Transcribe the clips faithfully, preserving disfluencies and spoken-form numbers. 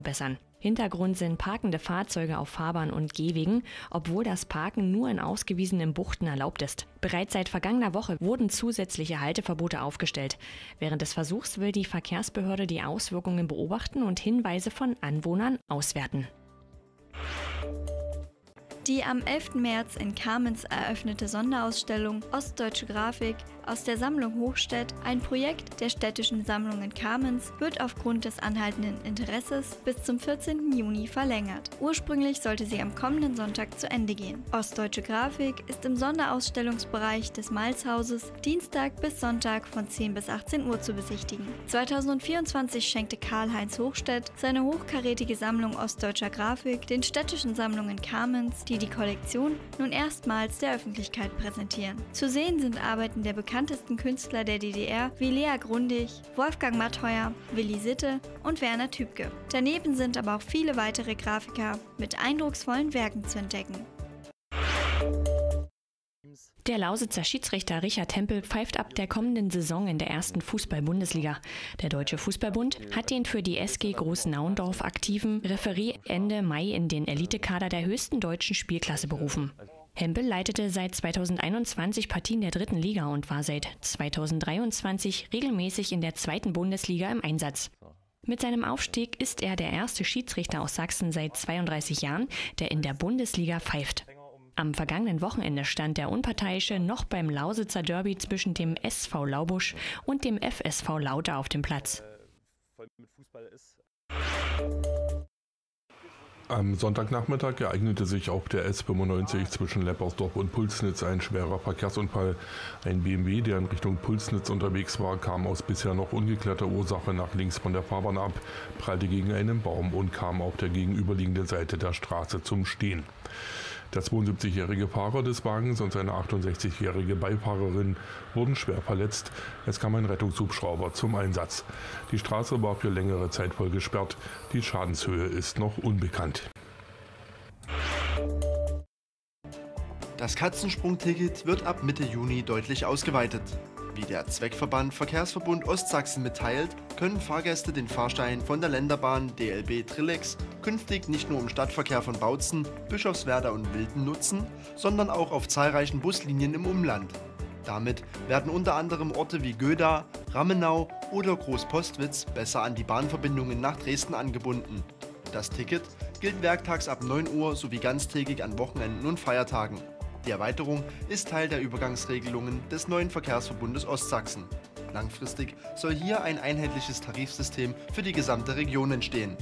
verbessern. Hintergrund sind parkende Fahrzeuge auf Fahrbahn- und Gehwegen, obwohl das Parken nur in ausgewiesenen Buchten erlaubt ist. Bereits seit vergangener Woche wurden zusätzliche Halteverbote aufgestellt. Während des Versuchs will die Verkehrsbehörde die Auswirkungen beobachten und Hinweise von Anwohnern auswerten. Die am elften März in Kamenz eröffnete Sonderausstellung Ostdeutsche Grafik aus der Sammlung Hochstedt, ein Projekt der Städtischen Sammlung in Kamenz, wird aufgrund des anhaltenden Interesses bis zum vierzehnten Juni verlängert. Ursprünglich sollte sie am kommenden Sonntag zu Ende gehen. Ostdeutsche Grafik ist im Sonderausstellungsbereich des Malzhauses Dienstag bis Sonntag von zehn bis achtzehn Uhr zu besichtigen. zweitausendvierundzwanzig schenkte Karl-Heinz Hochstedt seine hochkarätige Sammlung Ostdeutscher Grafik den Städtischen Sammlungen Kamenz, die die Kollektion nun erstmals der Öffentlichkeit präsentieren. Zu sehen sind Arbeiten der bekanntesten Künstler der D D R wie Lea Grundig, Wolfgang Mattheuer, Willi Sitte und Werner Tübke. Daneben sind aber auch viele weitere Grafiker mit eindrucksvollen Werken zu entdecken. Der Lausitzer Schiedsrichter Richard Tempel pfeift ab der kommenden Saison in der ersten Fußball-Bundesliga. Der Deutsche Fußballbund hat den für die S G Großnaundorf aktiven Referee Ende Mai in den Elitekader der höchsten deutschen Spielklasse berufen. Hempel leitete seit zweitausendeinundzwanzig Partien der dritten Liga und war seit zweitausenddreiundzwanzig regelmäßig in der zweiten Bundesliga im Einsatz. Mit seinem Aufstieg ist er der erste Schiedsrichter aus Sachsen seit zweiunddreißig Jahren, der in der Bundesliga pfeift. Am vergangenen Wochenende stand der Unparteiische noch beim Lausitzer Derby zwischen dem S V Laubusch und dem F S V Lauter auf dem Platz. Am Sonntagnachmittag ereignete sich auf der S fünfundneunzig zwischen Leppersdorf und Pulsnitz ein schwerer Verkehrsunfall. Ein B M W, der in Richtung Pulsnitz unterwegs war, kam aus bisher noch ungeklärter Ursache nach links von der Fahrbahn ab, prallte gegen einen Baum und kam auf der gegenüberliegenden Seite der Straße zum Stehen. Der zweiundsiebzigjährige Fahrer des Wagens und seine achtundsechzigjährige Beifahrerin wurden schwer verletzt. Es kam ein Rettungshubschrauber zum Einsatz. Die Straße war für längere Zeit voll gesperrt. Die Schadenshöhe ist noch unbekannt. Das Katzensprung-Ticket wird ab Mitte Juni deutlich ausgeweitet. Wie der Zweckverband Verkehrsverbund Ostsachsen mitteilt, können Fahrgäste den Fahrschein von der Länderbahn D L B Trillex künftig nicht nur im Stadtverkehr von Bautzen, Bischofswerda und Wilden nutzen, sondern auch auf zahlreichen Buslinien im Umland. Damit werden unter anderem Orte wie Göda, Rammenau oder Großpostwitz besser an die Bahnverbindungen nach Dresden angebunden. Das Ticket gilt werktags ab neun Uhr sowie ganztägig an Wochenenden und Feiertagen. Die Erweiterung ist Teil der Übergangsregelungen des neuen Verkehrsverbundes Ostsachsen. Langfristig soll hier ein einheitliches Tarifsystem für die gesamte Region entstehen.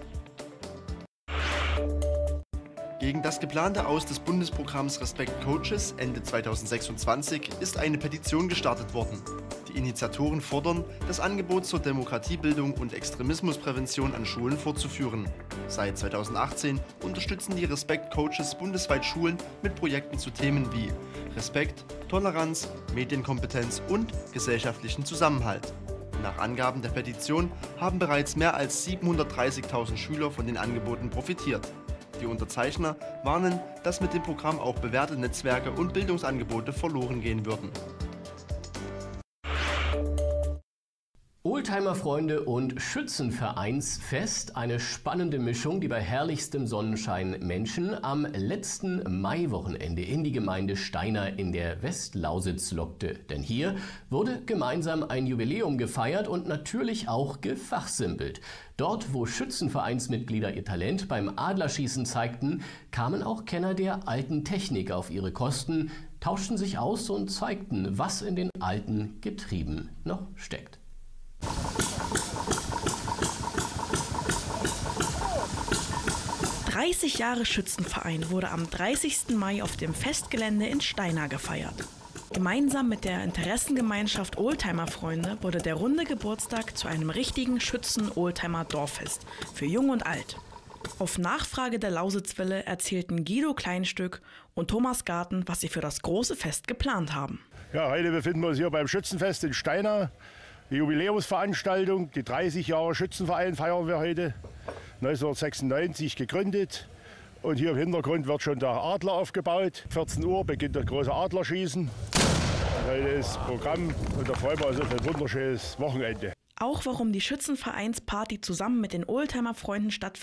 Gegen das geplante Aus des Bundesprogramms Respect Coaches Ende zweitausendsechsundzwanzig ist eine Petition gestartet worden. Die Initiatoren fordern, das Angebot zur Demokratiebildung und Extremismusprävention an Schulen fortzuführen. Seit zweitausendachtzehn unterstützen die Respect Coaches bundesweit Schulen mit Projekten zu Themen wie Respekt, Toleranz, Medienkompetenz und gesellschaftlichen Zusammenhalt. Nach Angaben der Petition haben bereits mehr als siebenhundertdreißigtausend Schüler von den Angeboten profitiert. Die Unterzeichner warnen, dass mit dem Programm auch bewährte Netzwerke und Bildungsangebote verloren gehen würden. Oldtimer-Freunde und Schützenvereinsfest, eine spannende Mischung, die bei herrlichstem Sonnenschein Menschen am letzten Maiwochenende in die Gemeinde Steiner in der Westlausitz lockte. Denn hier wurde gemeinsam ein Jubiläum gefeiert und natürlich auch gefachsimpelt. Dort, wo Schützenvereinsmitglieder ihr Talent beim Adlerschießen zeigten, kamen auch Kenner der alten Technik auf ihre Kosten, tauschten sich aus und zeigten, was in den alten Getrieben noch steckt. dreißig Jahre Schützenverein wurde am dreißigsten Mai auf dem Festgelände in Steiner gefeiert. Gemeinsam mit der Interessengemeinschaft Oldtimer-Freunde wurde der runde Geburtstag zu einem richtigen Schützen-Oldtimer-Dorffest für Jung und Alt. Auf Nachfrage der Lausitzwelle erzählten Guido Kleinstück und Thomas Garten, was sie für das große Fest geplant haben. Ja, heute befinden wir uns hier beim Schützenfest in Steiner. Die Jubiläumsveranstaltung, die dreißig Jahre Schützenverein feiern wir heute. neunzehnhundertsechsundneunzig gegründet. Und hier im Hintergrund wird schon der Adler aufgebaut. vierzehn Uhr beginnt das große Adlerschießen. Heute ist Programm und da freuen wir uns auf ein wunderschönes Wochenende. Auch warum die Schützenvereinsparty zusammen mit den Oldtimer-Freunden stattfindet,